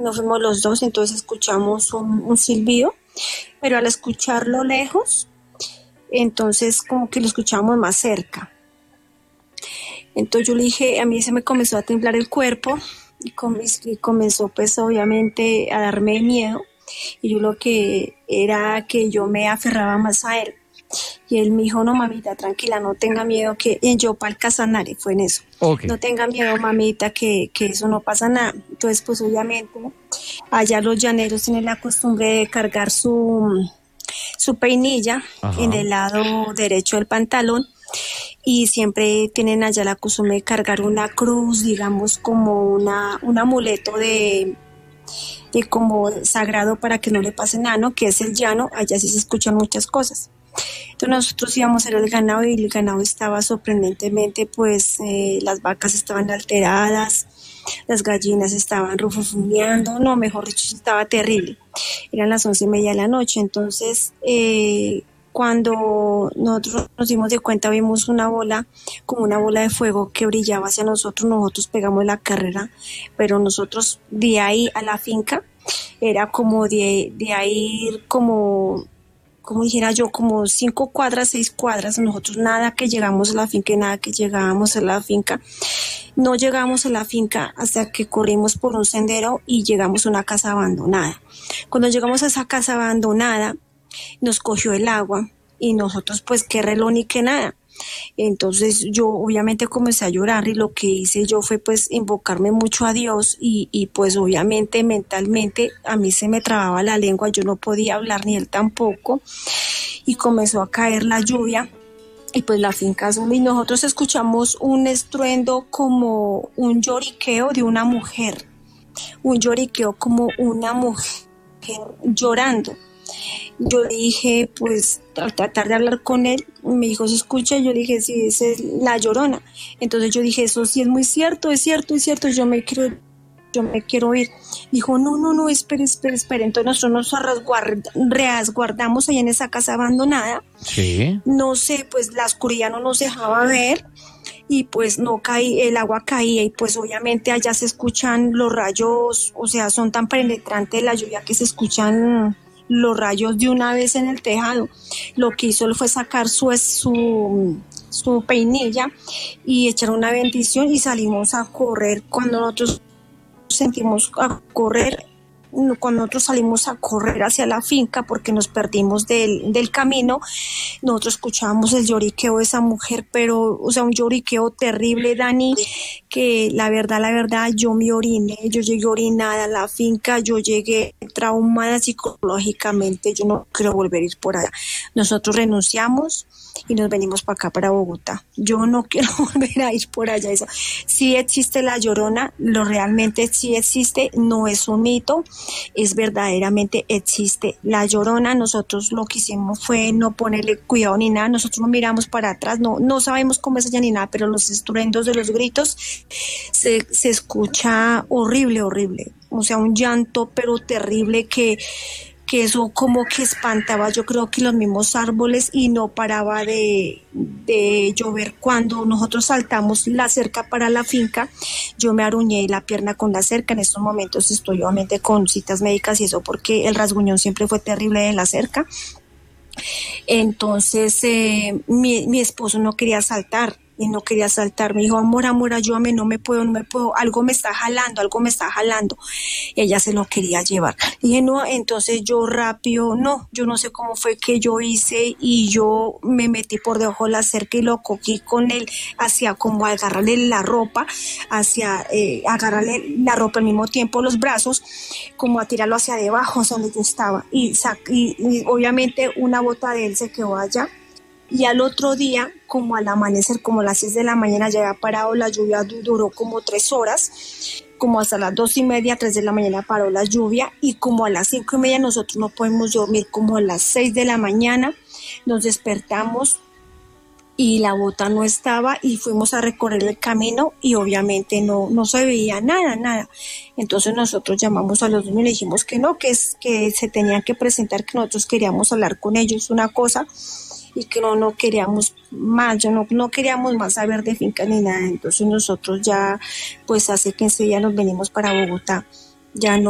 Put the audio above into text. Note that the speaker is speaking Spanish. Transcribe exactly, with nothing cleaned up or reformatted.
nos fuimos los dos, entonces escuchamos un, un silbido, pero al escucharlo lejos, entonces como que lo escuchamos más cerca. Entonces yo le dije, a mí se me comenzó a temblar el cuerpo y, com- y comenzó pues obviamente a darme miedo, y yo lo que era que yo me aferraba más a él. Y él me dijo, no mamita, tranquila, no tenga miedo, que en Yopal Casanare fue en eso. Ok. No tenga miedo, mamita, que, que eso no pasa nada. Entonces, pues obviamente, allá los llaneros tienen la costumbre de cargar su, su peinilla en Ajá. el lado derecho del pantalón, y siempre tienen allá la costumbre de cargar una cruz, digamos, como una, un amuleto de, de como sagrado para que no le pase nada, ¿no? Que es el llano, allá sí se escuchan muchas cosas. Entonces nosotros íbamos a ver el ganado, y el ganado estaba sorprendentemente, pues eh, las vacas estaban alteradas, las gallinas estaban rufufuneando, no, mejor dicho, estaba terrible. Eran las once y media de la noche. Entonces eh, cuando nosotros nos dimos de cuenta, vimos una bola, como una bola de fuego que brillaba hacia nosotros. Nosotros pegamos la carrera, pero nosotros de ahí a la finca era como de, de ahí como como dijera yo, como cinco cuadras, seis cuadras. Nosotros nada que llegamos a la finca, nada que llegábamos a la finca. No llegamos a la finca hasta que corrimos por un sendero y llegamos a una casa abandonada. Cuando llegamos a esa casa abandonada, nos cogió el agua, y nosotros pues qué reloj ni qué nada. Entonces yo obviamente comencé a llorar, y lo que hice yo fue pues invocarme mucho a Dios, y, y pues obviamente mentalmente a mí se me trababa la lengua, yo no podía hablar ni él tampoco, y comenzó a caer la lluvia, y pues la finca azul, y nosotros escuchamos un estruendo como un lloriqueo de una mujer, un lloriqueo como una mujer llorando. Yo le dije, pues, al tratar de hablar con él, me dijo, ¿se escucha? Yo le dije, sí, esa es la Llorona. Entonces yo dije, eso sí es muy cierto, es cierto, es cierto, yo me quiero, yo me quiero ir. Dijo, no, no, no, espere, espere, espere. Entonces nosotros nos resguard- resguardamos ahí en esa casa abandonada. Sí. No sé, pues la oscuridad no nos dejaba ver, y pues no caí, el agua caía, y pues obviamente allá se escuchan los rayos, o sea, son tan penetrantes la lluvia que se escuchan los rayos de una vez en el tejado. Lo que hizo él fue sacar su, su, su peinilla y echar una bendición, y salimos a correr. Cuando nosotros sentimos a correr, cuando nosotros salimos a correr hacia la finca porque nos perdimos del, del camino, nosotros escuchábamos el lloriqueo de esa mujer, pero, o sea, un lloriqueo terrible, Dani, que la verdad, la verdad, yo me oriné, yo llegué orinada a la finca, yo llegué traumada psicológicamente, yo no quiero volver a ir por allá. Nosotros renunciamos y nos venimos para acá, para Bogotá. Yo no quiero volver a ir por allá. Eso. Sí existe la Llorona, lo realmente sí existe, no es un mito, es verdaderamente existe la Llorona. Nosotros lo que hicimos fue no ponerle cuidado ni nada, nosotros no miramos para atrás, no, no sabemos cómo es ella ni nada, pero los estruendos de los gritos se, se escucha horrible, horrible. O sea, un llanto pero terrible que que eso como que espantaba, yo creo que los mismos árboles, y no paraba de, de llover. Cuando nosotros saltamos la cerca para la finca, yo me aruñé la pierna con la cerca. En estos momentos estoy obviamente con citas médicas y eso porque el rasguñón siempre fue terrible de la cerca. Entonces eh, mi, mi esposo no quería saltar, y no quería saltar, me dijo, amor, amor, ayúdame, no me puedo, no me puedo, algo me está jalando, algo me está jalando, y ella se lo quería llevar. Dije, no, entonces yo rápido, no, yo no sé cómo fue que yo hice, y yo me metí por debajo de la cerca y lo cogí con él, hacia como agarrarle la ropa, hacia eh, agarrarle la ropa al mismo tiempo los brazos, como a tirarlo hacia debajo, hacia donde yo estaba, y, y, y obviamente una bota de él se quedó allá. Y al otro día, como al amanecer, como a las seis de la mañana, ya había parado la lluvia, duró como tres horas, como hasta las dos y media, tres de la mañana paró la lluvia, y como a las cinco y media nosotros no podemos dormir, como a las seis de la mañana nos despertamos y la bota no estaba, y fuimos a recorrer el camino y obviamente no, no se veía nada, nada. Entonces nosotros llamamos a los dueños y le dijimos que no, que, es, que se tenían que presentar, que nosotros queríamos hablar con ellos una cosa, y que no, no queríamos más, yo no, no queríamos más saber de finca ni nada. Entonces nosotros ya, pues hace quince días nos venimos para Bogotá, ya no